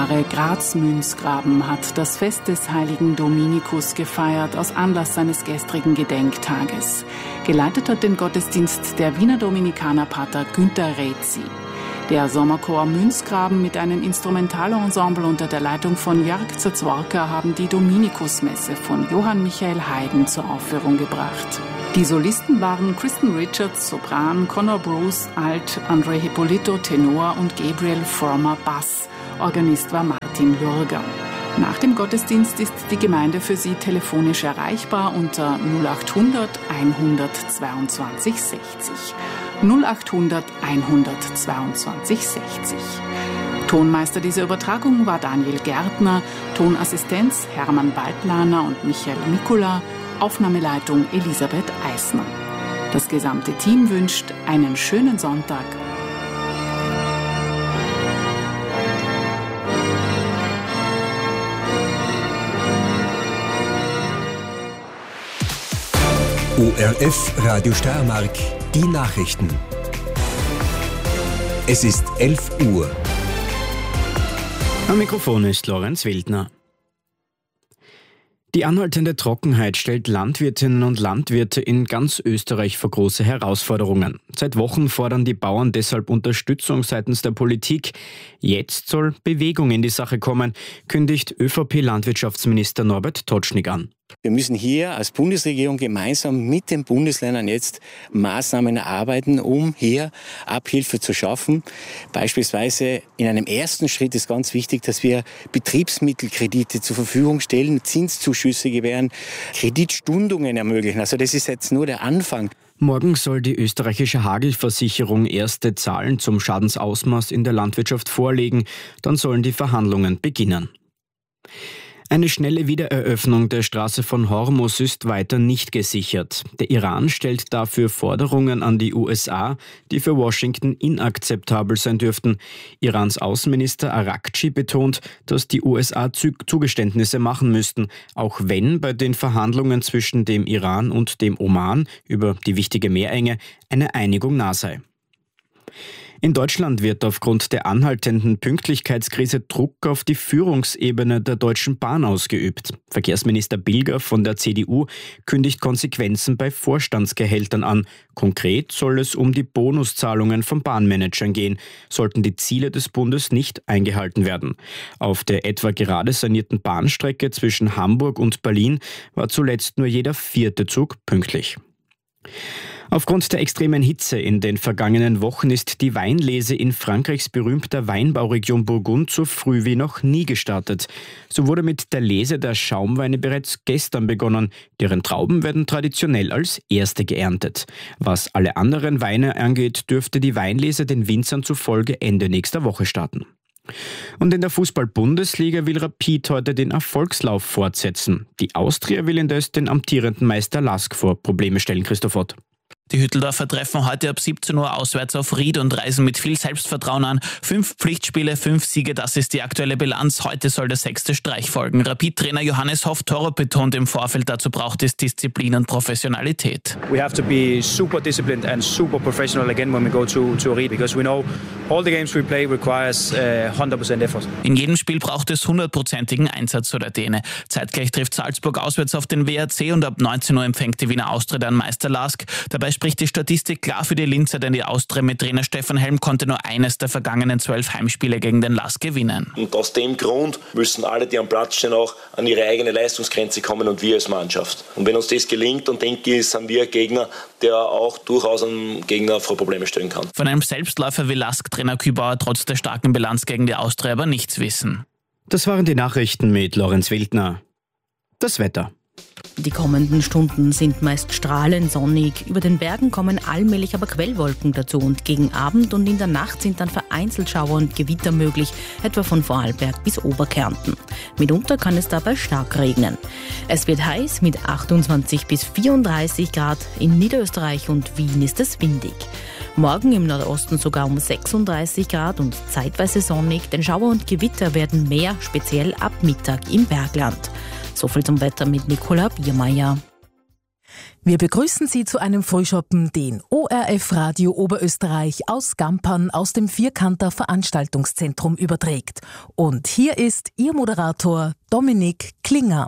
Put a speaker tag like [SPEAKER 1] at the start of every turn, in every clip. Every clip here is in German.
[SPEAKER 1] Graz-Münzgraben hat das Fest des heiligen Dominikus gefeiert aus Anlass seines gestrigen Gedenktages. Geleitet hat den Gottesdienst der Wiener Dominikanerpater Günter Rezi. Der Sommerchor Münzgraben mit einem Instrumentalensemble unter der Leitung von Jörg Zazworka haben die Dominikusmesse von Johann Michael Haydn zur Aufführung gebracht. Die Solisten waren Kristen Richards, Sopran, Conor Bruce, Alt, André Hippolito, Tenor und Gabriel Frommer, Bass. Organist war Martin Lürger. Nach dem Gottesdienst ist die Gemeinde für Sie telefonisch erreichbar unter 0800 122 60. 0800 122 60. Tonmeister dieser Übertragung war Daniel Gärtner, Tonassistenz Hermann Baldlaner und Michael Mikula, Aufnahmeleitung Elisabeth Eisner. Das gesamte Team wünscht einen schönen Sonntag.
[SPEAKER 2] ORF Radio Steiermark, die Nachrichten. Es ist 11 Uhr.
[SPEAKER 3] Am Mikrofon ist Lorenz Wildner. Die anhaltende Trockenheit stellt Landwirtinnen und Landwirte in ganz Österreich vor große Herausforderungen. Seit Wochen fordern die Bauern deshalb Unterstützung seitens der Politik. Jetzt soll Bewegung in die Sache kommen, kündigt ÖVP-Landwirtschaftsminister Norbert Totschnig an.
[SPEAKER 4] Wir müssen hier als Bundesregierung gemeinsam mit den Bundesländern jetzt Maßnahmen erarbeiten, um hier Abhilfe zu schaffen. Beispielsweise in einem ersten Schritt ist ganz wichtig, dass wir Betriebsmittelkredite zur Verfügung stellen, Zinszuschüsse gewähren, Kreditstundungen ermöglichen. Also das ist jetzt nur der Anfang.
[SPEAKER 3] Morgen soll die österreichische Hagelversicherung erste Zahlen zum Schadensausmaß in der Landwirtschaft vorlegen. Dann sollen die Verhandlungen beginnen. Eine schnelle Wiedereröffnung der Straße von Hormuz ist weiter nicht gesichert. Der Iran stellt dafür Forderungen an die USA, die für Washington inakzeptabel sein dürften. Irans Außenminister Arakci betont, dass die USA Zugeständnisse machen müssten, auch wenn bei den Verhandlungen zwischen dem Iran und dem Oman über die wichtige Meerenge eine Einigung nah sei. In Deutschland wird aufgrund der anhaltenden Pünktlichkeitskrise Druck auf die Führungsebene der Deutschen Bahn ausgeübt. Verkehrsminister Bilger von der CDU kündigt Konsequenzen bei Vorstandsgehältern an. Konkret soll es um die Bonuszahlungen von Bahnmanagern gehen, sollten die Ziele des Bundes nicht eingehalten werden. Auf der etwa gerade sanierten Bahnstrecke zwischen Hamburg und Berlin war zuletzt nur jeder 4. Zug pünktlich. Aufgrund der extremen Hitze in den vergangenen Wochen ist die Weinlese in Frankreichs berühmter Weinbauregion Burgund so früh wie noch nie gestartet. So wurde mit der Lese der Schaumweine bereits gestern begonnen. Deren Trauben werden traditionell als erste geerntet. Was alle anderen Weine angeht, dürfte die Weinlese den Winzern zufolge Ende nächster Woche starten. Und in der Fußball-Bundesliga will Rapid heute den Erfolgslauf fortsetzen. Die Austria will indes den amtierenden Meister LASK vor Probleme stellen, Christoph Ott.
[SPEAKER 5] Die Hütteldorfer treffen heute ab 17 Uhr auswärts auf Ried und reisen mit viel Selbstvertrauen an. 5 Pflichtspiele, 5 Siege, das ist die aktuelle Bilanz. Heute soll der 6. Streich folgen. Rapid-Trainer Johannes Hoff-Torup betont im Vorfeld, dazu braucht es Disziplin und Professionalität.
[SPEAKER 6] We have to be super disciplined and super professional again when we go to Ried, because we know all the games we play requires 100% effort.
[SPEAKER 5] In jedem Spiel braucht es 100%igen Einsatz, so der Däne. Zeitgleich trifft Salzburg auswärts auf den WRC und ab 19 Uhr empfängt die Wiener Austria den Meister LASK. Dabei spricht die Statistik klar für die Linzer, denn die Austria mit Trainer Stefan Helm konnte nur eines der vergangenen 12 Heimspiele gegen den LASK gewinnen.
[SPEAKER 7] Und aus dem Grund müssen alle, die am Platz stehen, auch an ihre eigene Leistungsgrenze kommen und wir als Mannschaft. Und wenn uns das gelingt, dann denke ich, sind wir ein Gegner, der auch durchaus einen Gegner vor Probleme stellen kann.
[SPEAKER 5] Von einem Selbstläufer wie LASK-Trainer Kübauer trotz der starken Bilanz gegen die Austria aber nichts wissen.
[SPEAKER 3] Das waren die Nachrichten mit Lorenz Wildner. Das Wetter.
[SPEAKER 8] Die kommenden Stunden sind meist strahlend sonnig. Über den Bergen kommen allmählich aber Quellwolken dazu und gegen Abend und in der Nacht sind dann vereinzelt Schauer und Gewitter möglich, etwa von Vorarlberg bis Oberkärnten. Mitunter kann es dabei stark regnen. Es wird heiß mit 28 bis 34 Grad. In Niederösterreich und Wien ist es windig. Morgen im Nordosten sogar um 36 Grad und zeitweise sonnig, denn Schauer und Gewitter werden mehr, speziell ab Mittag im Bergland. So viel zum Wetter mit Nicola Biermeier.
[SPEAKER 9] Wir begrüßen Sie zu einem Frühschoppen, den ORF Radio Oberösterreich aus Gampern aus dem Vierkanter Veranstaltungszentrum überträgt. Und hier ist Ihr Moderator Dominik Klinger.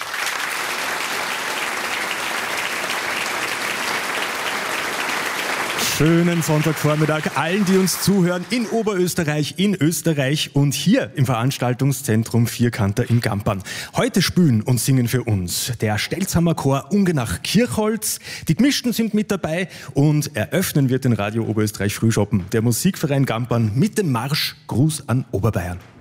[SPEAKER 10] Schönen Sonntagvormittag allen, die uns zuhören in Oberösterreich, in Österreich und hier im Veranstaltungszentrum Vierkanter in Gampern. Heute spielen und singen für uns der Stelzhammer Chor Ungenach-Kirchholz. Die Gemischten sind mit dabei und eröffnen wird den Radio Oberösterreich Frühschoppen der Musikverein Gampern mit dem Marsch Gruß an Oberbayern.